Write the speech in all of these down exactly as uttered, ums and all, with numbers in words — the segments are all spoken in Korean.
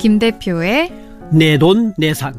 김 대표의 내돈내산.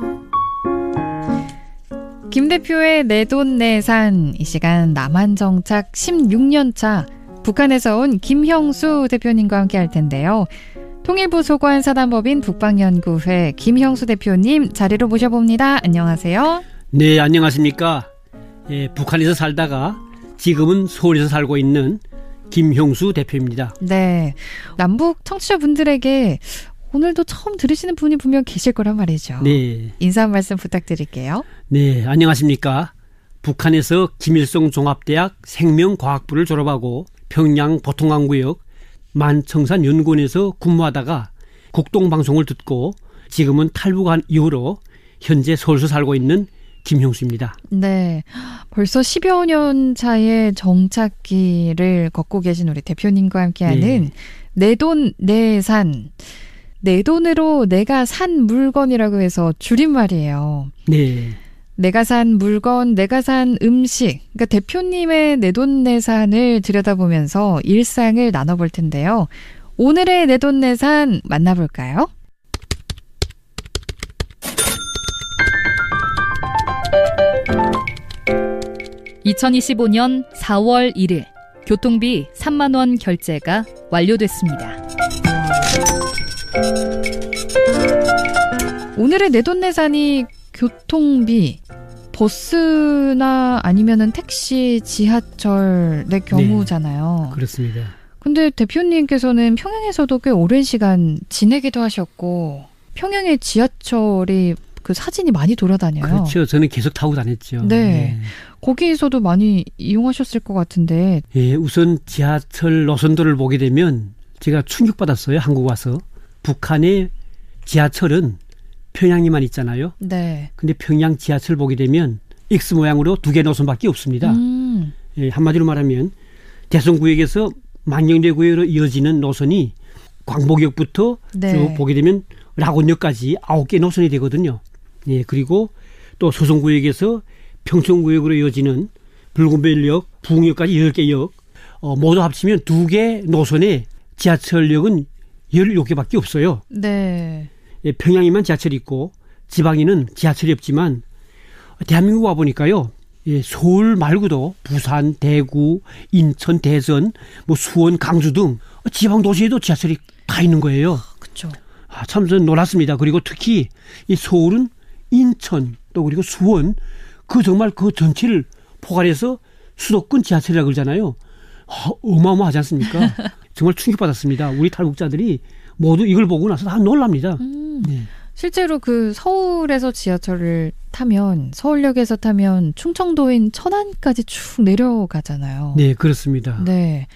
김 대표의 내돈내산. 이 시간 남한정착 십육 년 차 북한에서 온 김형수 대표님과 함께 할 텐데요. 통일부 소관 사단법인 북방연구회 김형수 대표님 자리로 모셔봅니다. 안녕하세요. 네, 안녕하십니까. 예, 북한에서 살다가 지금은 서울에서 살고 있는 김형수 대표입니다. 네, 남북 청취자분들에게 오늘도 처음 들으시는 분이 분명 계실 거란 말이죠. 네. 인사 한 말씀 부탁드릴게요. 네, 안녕하십니까. 북한에서 김일성 종합대학 생명과학부를 졸업하고 평양 보통항구역 만청산 연구원에서 근무하다가 국동방송을 듣고 지금은 탈북한 이후로 현재 서울에서 살고 있는 김형수입니다. 네, 벌써 십여 년 차의 정착기를 걷고 계신 우리 대표님과 함께하는 네. 내돈내산. 내 돈으로 내가 산 물건이라고 해서 줄임말이에요. 네. 내가 산 물건, 내가 산 음식. 그러니까 대표님의 내돈내산을 들여다보면서 일상을 나눠볼 텐데요. 오늘의 내돈내산 만나볼까요? 이천이십오 년 사월 일일 교통비 삼만 원 결제가 완료됐습니다. 오늘의 내돈내산이 교통비, 버스나 아니면은 택시, 지하철의 경우잖아요. 네, 그렇습니다. 근데 대표님께서는 평양에서도 꽤 오랜 시간 지내기도 하셨고 평양의 지하철이 그 사진이 많이 돌아다녀요. 그렇죠. 저는 계속 타고 다녔죠. 네. 네. 거기에서도 많이 이용하셨을 것 같은데. 예, 우선 지하철 노선도를 보게 되면 제가 충격받았어요. 한국 와서. 북한의 지하철은 평양에만 있잖아요. 네. 근데 평양 지하철 보게 되면 X 모양으로 두 개 노선밖에 없습니다. 음. 예, 한마디로 말하면 대성구역에서 만경대구역으로 이어지는 노선이 광복역부터 네. 쭉 보게 되면 락원역까지 아홉 개 노선이 되거든요. 예, 그리고 또 소송구역에서 평촌구역으로 이어지는 붉은별역, 부흥역까지 여덟 개 역, 어, 모두 합치면 두 개 노선의 지하철역은 열일곱 개밖에 없어요. 네. 예, 평양에만 지하철이 있고 지방에는 지하철이 없지만 대한민국 와보니까요. 예, 서울 말고도 부산, 대구, 인천, 대전, 뭐 수원, 강주 등 지방 도시에도 지하철이 다 있는 거예요. 그렇죠. 아, 참 저는 놀랐습니다. 그리고 특히 이 서울은 인천 또 그리고 수원 그 정말 그 전체를 포괄해서 수도권 지하철이라고 그러잖아요. 아, 어마어마하지 않습니까? 정말 충격받았습니다. 우리 탈북자들이 모두 이걸 보고 나서 다 놀랍니다. 음, 네. 실제로 그 서울에서 지하철을 타면 서울역에서 타면 충청도인 천안까지 쭉 내려가잖아요. 네, 그렇습니다. 네.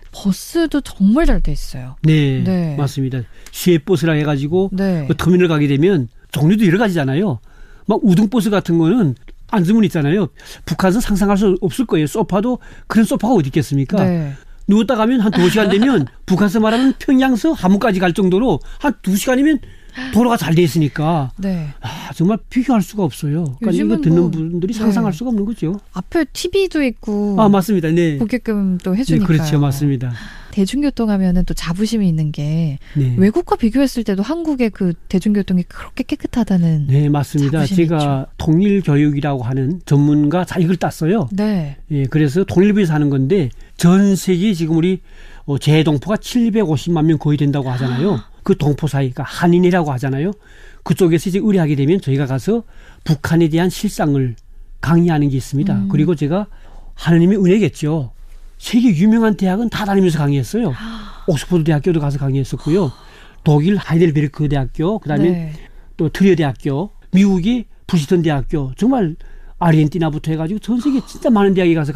버스도 정말 잘 돼 있어요. 네, 네. 맞습니다. 시외버스라 해가지고 네. 그 터미널 가게 되면 종류도 여러 가지잖아요. 막 우등버스 같은 거는 앉으면 있잖아요. 북한에서 상상할 수 없을 거예요. 소파도 그런 소파가 어디 있겠습니까? 네. 누웠다 가면 한 두 시간 되면 북한에서 말하면 평양서 함흥까지 갈 정도로 한 두 시간이면 도로가 잘 돼 있으니까 네. 아, 정말 비교할 수가 없어요. 그러니까 이거 듣는 뭐, 분들이 상상할 네. 수가 없는 거죠. 앞에 티비도 있고 아, 맞습니다. 네. 보게끔 또 해주니까요. 네, 그렇죠. 맞습니다. 대중교통 하면은 또 자부심이 있는 게 네. 외국과 비교했을 때도 한국의 그 대중교통이 그렇게 깨끗하다는. 네, 맞습니다. 제가 있죠. 통일교육이라고 하는 전문가 자격을 땄어요. 네. 예, 그래서 통일부에서 하는 건데 전 세계 지금 우리 재동포가 칠백오십만 명 거의 된다고 하잖아요. 아. 그 동포 사이가 한인이라고 하잖아요. 그쪽에서 이제 의뢰하게 되면 저희가 가서 북한에 대한 실상을 강의하는 게 있습니다. 음. 그리고 제가 하느님의 은혜겠죠. 세계 유명한 대학은 다 다니면서 강의했어요. 옥스퍼드 대학교도 가서 강의했었고요. 독일 하이델베르크 대학교, 그다음에 네. 또 트리어 대학교, 미국이 프리스턴 대학교, 정말 아르헨티나부터 해가지고 전 세계 진짜 많은 대학에 가서